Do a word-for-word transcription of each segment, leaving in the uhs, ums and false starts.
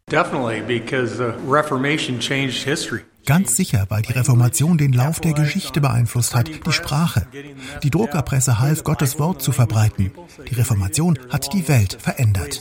Definitely, because the Reformation changed history. Ganz sicher, weil die Reformation den Lauf der Geschichte beeinflusst hat, die Sprache. Die Druckerpresse half, Gottes Wort zu verbreiten. Die Reformation hat die Welt verändert.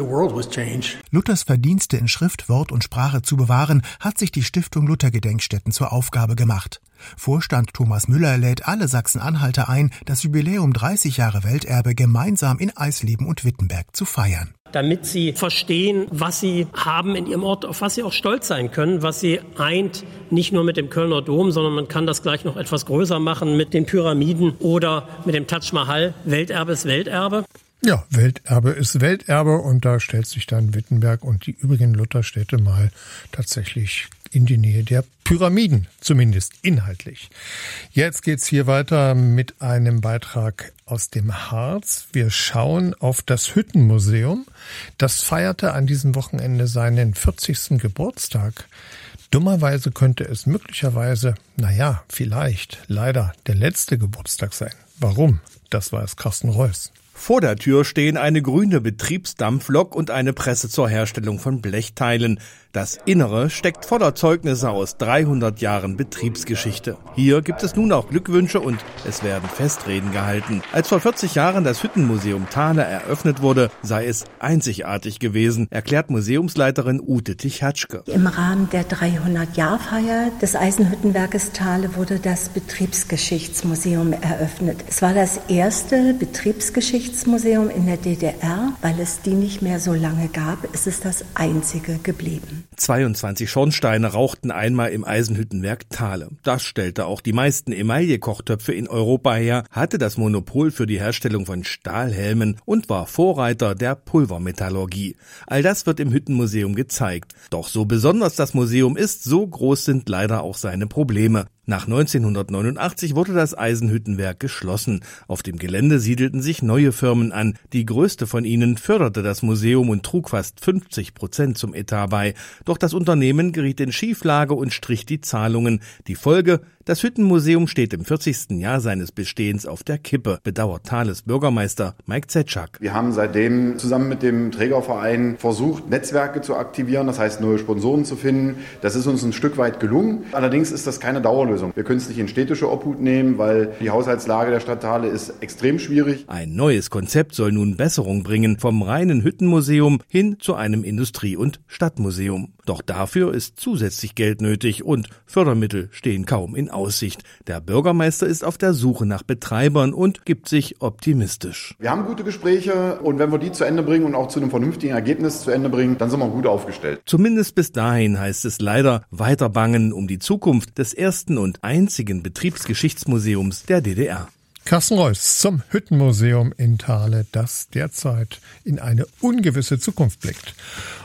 Luthers Verdienste in Schrift, Wort und Sprache zu bewahren, hat sich die Stiftung Luther-Gedenkstätten zur Aufgabe gemacht. Vorstand Thomas Müller lädt alle Sachsen-Anhalter ein, das Jubiläum dreißig Jahre Welterbe gemeinsam in Eisleben und Wittenberg zu feiern. Damit sie verstehen, was sie haben in ihrem Ort, auf was sie auch stolz sein können, was sie eint, nicht nur mit dem Kölner Dom, sondern man kann das gleich noch etwas größer machen mit den Pyramiden oder mit dem Taj Mahal. Welterbe ist Welterbe. Ja, Welterbe ist Welterbe und da stellt sich dann Wittenberg und die übrigen Lutherstädte mal tatsächlich in die Nähe der Pyramiden, zumindest inhaltlich. Jetzt geht's hier weiter mit einem Beitrag aus dem Harz. Wir schauen auf das Hüttenmuseum. Das feierte an diesem Wochenende seinen vierzigsten Geburtstag. Dummerweise könnte es möglicherweise, naja, vielleicht, leider der letzte Geburtstag sein. Warum? Das weiß Carsten Reuss. Vor der Tür stehen eine grüne Betriebsdampflok und eine Presse zur Herstellung von Blechteilen. Das Innere steckt voller Zeugnisse aus dreihundert Jahren Betriebsgeschichte. Hier gibt es nun auch Glückwünsche und es werden Festreden gehalten. Als vor vierzig Jahren das Hüttenmuseum Thale eröffnet wurde, sei es einzigartig gewesen, erklärt Museumsleiterin Ute Tichatschke. Im Rahmen der dreihundert-Jahr-Feier des Eisenhüttenwerkes Thale wurde das Betriebsgeschichtsmuseum eröffnet. Es war das erste Betriebsgeschichtsmuseum in der D D R. Weil es die nicht mehr so lange gab, ist es das einzige geblieben. zweiundzwanzig Schornsteine rauchten einmal im Eisenhüttenwerk Thale. Das stellte auch die meisten Emaille-Kochtöpfe in Europa her, hatte das Monopol für die Herstellung von Stahlhelmen und war Vorreiter der Pulvermetallurgie. All das wird im Hüttenmuseum gezeigt. Doch so besonders das Museum ist, so groß sind leider auch seine Probleme. Nach neunzehnhundertneunundachtzig wurde das Eisenhüttenwerk geschlossen. Auf dem Gelände siedelten sich neue Firmen an. Die größte von ihnen förderte das Museum und trug fast fünfzig Prozent zum Etat bei. Doch das Unternehmen geriet in Schieflage und strich die Zahlungen. Die Folge: Das Hüttenmuseum steht im vierzigsten Jahr seines Bestehens auf der Kippe, bedauert Thales Bürgermeister Mike Zetschak. Wir haben seitdem zusammen mit dem Trägerverein versucht, Netzwerke zu aktivieren, das heißt neue Sponsoren zu finden. Das ist uns ein Stück weit gelungen. Allerdings ist das keine Dauerlösung. Wir können es nicht in städtische Obhut nehmen, weil die Haushaltslage der Stadt Thale ist extrem schwierig. Ein neues Konzept soll nun Besserung bringen, vom reinen Hüttenmuseum hin zu einem Industrie- und Stadtmuseum. Doch dafür ist zusätzlich Geld nötig und Fördermittel stehen kaum in Aussicht. Der Bürgermeister ist auf der Suche nach Betreibern und gibt sich optimistisch. Wir haben gute Gespräche und wenn wir die zu Ende bringen und auch zu einem vernünftigen Ergebnis zu Ende bringen, dann sind wir gut aufgestellt. Zumindest bis dahin heißt es leider weiter bangen um die Zukunft des ersten und einzigen Betriebsgeschichtsmuseums der D D R. Carsten Reuss zum Hüttenmuseum in Thale, das derzeit in eine ungewisse Zukunft blickt.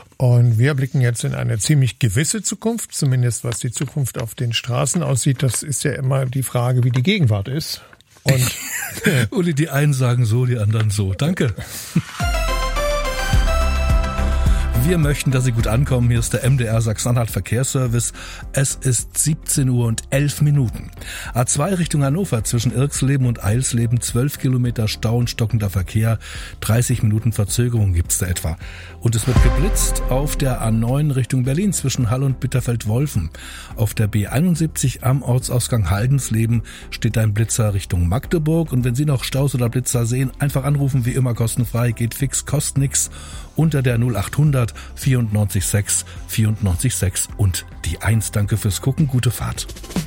Und wir blicken jetzt in eine ziemlich gewisse Zukunft, zumindest was die Zukunft auf den Straßen aussieht. Das ist ja immer die Frage, wie die Gegenwart ist. Und Uli, die einen sagen so, die anderen so. Danke. Wir möchten, dass Sie gut ankommen. Hier ist der M D R Sachsen-Anhalt Verkehrsservice. Es ist siebzehn Uhr und elf Minuten. A zwei Richtung Hannover zwischen Irxleben und Eilsleben, zwölf Kilometer Stau und stockender Verkehr. dreißig Minuten Verzögerung gibt's da etwa. Und es wird geblitzt auf der A neun Richtung Berlin zwischen Halle und Bitterfeld-Wolfen. Auf der B einundsiebzig am Ortsausgang Haldensleben steht ein Blitzer Richtung Magdeburg. Und wenn Sie noch Staus oder Blitzer sehen, einfach anrufen, wie immer kostenfrei, geht fix, kostet nix. Unter der null achthundert vierundneunzig sechs vierundneunzig sechs und die eins. Danke fürs Gucken, gute Fahrt.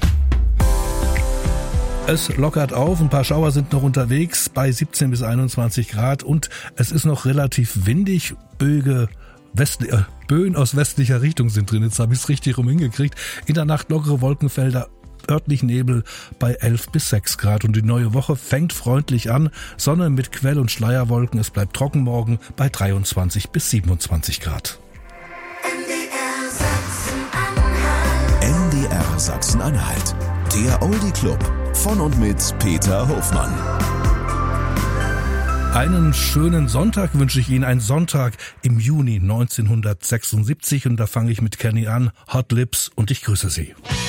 Es lockert auf, ein paar Schauer sind noch unterwegs bei siebzehn bis einundzwanzig Grad und es ist noch relativ windig. Böge, West, äh, Böen aus westlicher Richtung sind drin, jetzt habe ich es richtig rum hingekriegt. In der Nacht lockere Wolkenfelder, örtlich Nebel bei elf bis sechs Grad und die neue Woche fängt freundlich an. Sonne mit Quell- und Schleierwolken, es bleibt trocken morgen bei dreiundzwanzig bis siebenundzwanzig Grad. N D R Sachsen-Anhalt, der Oldie Club von und mit Peter Hofmann. Einen schönen Sonntag wünsche ich Ihnen, ein Sonntag im Juni neunzehnhundertsechsundsiebzig und da fange ich mit Kenny an, Hot Lips und ich grüße Sie.